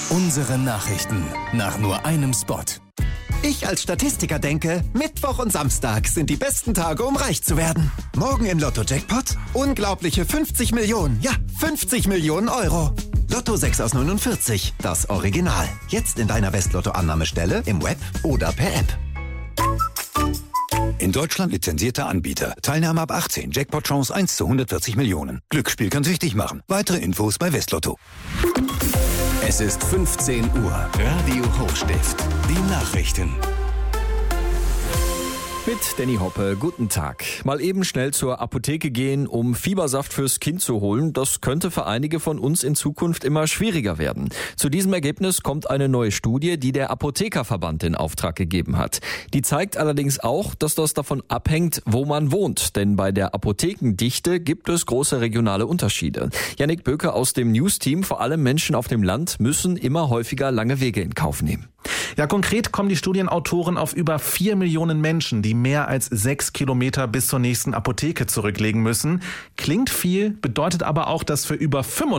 Unsere Nachrichten nach nur einem Spot. Ich als Statistiker denke, Mittwoch und Samstag sind die besten Tage, um reich zu werden. Morgen im Lotto-Jackpot unglaubliche 50 Millionen, ja 50 Millionen Euro. Lotto 6 aus 49, das Original. Jetzt in deiner West-Lotto-Annahmestelle, im Web oder per App. In Deutschland lizenzierter Anbieter. Teilnahme ab 18. Jackpot-Chance 1 zu 140 Millionen. Glücksspiel kann süchtig machen. Weitere Infos bei Westlotto. Es ist 15 Uhr. Radio Hochstift. Die Nachrichten. Mit Danny Hoppe, guten Tag. Mal eben schnell zur Apotheke gehen, um Fiebersaft fürs Kind zu holen. Das könnte für einige von uns in Zukunft immer schwieriger werden. Zu diesem Ergebnis kommt eine neue Studie, die der Apothekerverband in Auftrag gegeben hat. Die zeigt allerdings auch, dass das davon abhängt, wo man wohnt. Denn bei der Apothekendichte gibt es große regionale Unterschiede. Jannik Böke aus dem News-Team, vor allem Menschen auf dem Land müssen immer häufiger lange Wege in Kauf nehmen. Ja, konkret kommen die Studienautoren auf über 4 Millionen Menschen, die mehr als 6 Kilometer bis zur nächsten Apotheke zurücklegen müssen. Klingt viel, bedeutet aber auch, dass für über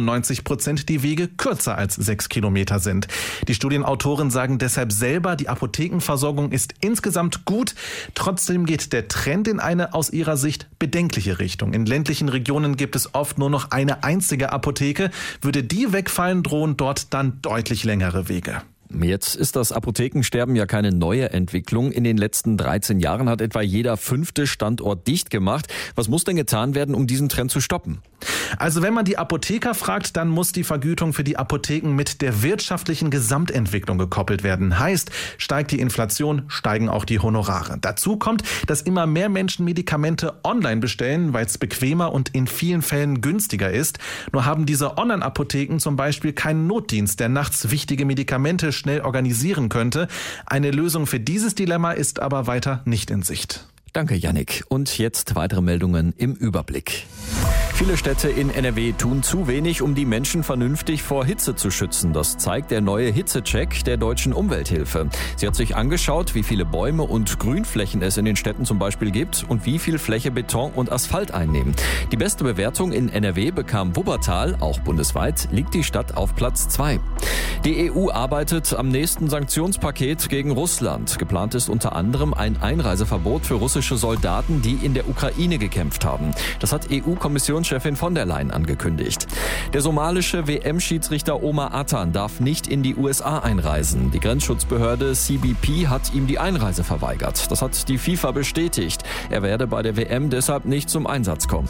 95% die Wege kürzer als 6 Kilometer sind. Die Studienautoren sagen deshalb selber, die Apothekenversorgung ist insgesamt gut. Trotzdem geht der Trend in eine aus ihrer Sicht bedenkliche Richtung. In ländlichen Regionen gibt es oft nur noch eine einzige Apotheke. Würde die wegfallen, drohen dort dann deutlich längere Wege. Jetzt ist das Apothekensterben ja keine neue Entwicklung. In den letzten 13 Jahren hat etwa jeder 5. Standort dicht gemacht. Was muss denn getan werden, um diesen Trend zu stoppen? Also wenn man die Apotheker fragt, dann muss die Vergütung für die Apotheken mit der wirtschaftlichen Gesamtentwicklung gekoppelt werden. Heißt, steigt die Inflation, steigen auch die Honorare. Dazu kommt, dass immer mehr Menschen Medikamente online bestellen, weil es bequemer und in vielen Fällen günstiger ist. Nur haben diese Online-Apotheken zum Beispiel keinen Notdienst, der nachts wichtige Medikamente schnell organisieren könnte. Eine Lösung für dieses Dilemma ist aber weiter nicht in Sicht. Danke, Jannik. Und jetzt weitere Meldungen im Überblick. Viele Städte in NRW tun zu wenig, um die Menschen vernünftig vor Hitze zu schützen. Das zeigt der neue Hitzecheck der Deutschen Umwelthilfe. Sie hat sich angeschaut, wie viele Bäume und Grünflächen es in den Städten zum Beispiel gibt und wie viel Fläche Beton und Asphalt einnehmen. Die beste Bewertung in NRW bekam Wuppertal. Auch bundesweit liegt die Stadt auf Platz 2. Die EU arbeitet am nächsten Sanktionspaket gegen Russland. Geplant ist unter anderem ein Einreiseverbot für russische Soldaten, die in der Ukraine gekämpft haben. Das hat EU-Kommissionschefin von der Leyen angekündigt. Der somalische WM-Schiedsrichter Omar Atan darf nicht in die USA einreisen. Die Grenzschutzbehörde CBP hat ihm die Einreise verweigert. Das hat die FIFA bestätigt. Er werde bei der WM deshalb nicht zum Einsatz kommen.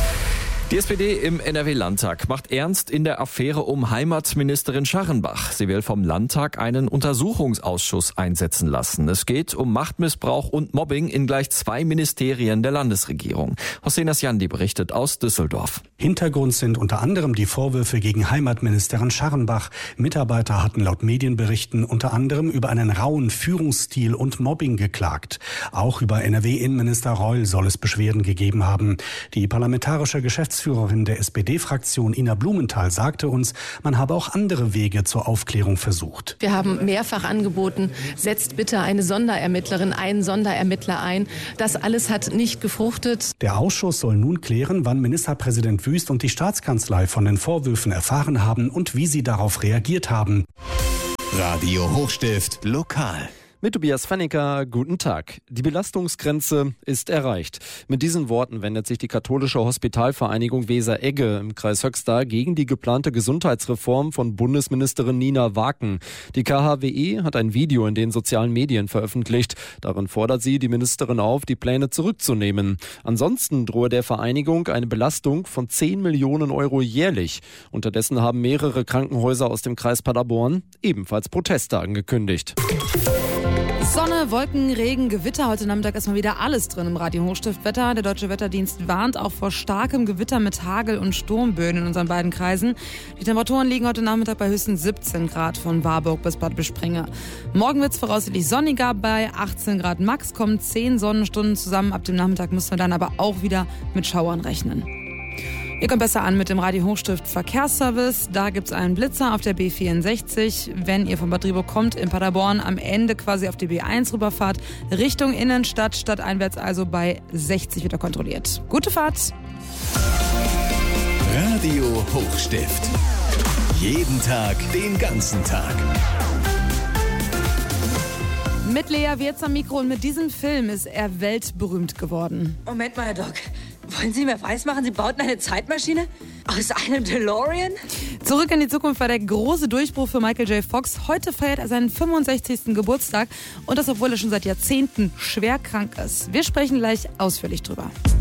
Die SPD im NRW-Landtag macht ernst in der Affäre um Heimatministerin Scharrenbach. Sie will vom Landtag einen Untersuchungsausschuss einsetzen lassen. Es geht um Machtmissbrauch und Mobbing in gleich 2 Ministerien der Landesregierung. Hossein Asjandi berichtet aus Düsseldorf. Hintergrund sind unter anderem die Vorwürfe gegen Heimatministerin Scharrenbach. Mitarbeiter hatten laut Medienberichten unter anderem über einen rauen Führungsstil und Mobbing geklagt. Auch über NRW-Innenminister Reul soll es Beschwerden gegeben haben. Die parlamentarische Geschäftsführerin der SPD-Fraktion Ina Blumenthal sagte uns, man habe auch andere Wege zur Aufklärung versucht. Wir haben mehrfach angeboten, setzt bitte eine Sonderermittlerin, einen Sonderermittler ein. Das alles hat nicht gefruchtet. Der Ausschuss soll nun klären, wann Ministerpräsident Wüst und die Staatskanzlei von den Vorwürfen erfahren haben und wie sie darauf reagiert haben. Radio Hochstift lokal. Mit Tobias Fanniker, guten Tag. Die Belastungsgrenze ist erreicht. Mit diesen Worten wendet sich die katholische Hospitalvereinigung Weser-Egge im Kreis Höxter gegen die geplante Gesundheitsreform von Bundesministerin Nina Waken. Die KHWE hat ein Video in den sozialen Medien veröffentlicht. Darin fordert sie die Ministerin auf, die Pläne zurückzunehmen. Ansonsten drohe der Vereinigung eine Belastung von 10 Millionen Euro jährlich. Unterdessen haben mehrere Krankenhäuser aus dem Kreis Paderborn ebenfalls Proteste angekündigt. Sonne, Wolken, Regen, Gewitter. Heute Nachmittag erstmal wieder alles drin im Radio Hochstiftwetter. Der Deutsche Wetterdienst warnt auch vor starkem Gewitter mit Hagel und Sturmböen in unseren beiden Kreisen. Die Temperaturen liegen heute Nachmittag bei höchstens 17 Grad von Warburg bis Bad Bispringe. Morgen wird es voraussichtlich sonniger. Bei 18 Grad max kommen 10 Sonnenstunden zusammen. Ab dem Nachmittag müssen wir dann aber auch wieder mit Schauern rechnen. Ihr kommt besser an mit dem Radio Hochstift Verkehrsservice. Da gibt's einen Blitzer auf der B64. Wenn ihr von Bad Driburg kommt, in Paderborn am Ende quasi auf die B1 rüberfahrt, Richtung Innenstadt, stadteinwärts also bei 60 wieder kontrolliert. Gute Fahrt! Radio Hochstift. Jeden Tag, den ganzen Tag. Mit Lea Wirtz am Mikro und mit diesem Film ist er weltberühmt geworden. Moment mal, Herr Doc. Wollen Sie mir weismachen, Sie bauten eine Zeitmaschine? Aus einem DeLorean? Zurück in die Zukunft war der große Durchbruch für Michael J. Fox. Heute feiert er seinen 65. Geburtstag. Und das, obwohl er schon seit Jahrzehnten schwer krank ist. Wir sprechen gleich ausführlich drüber.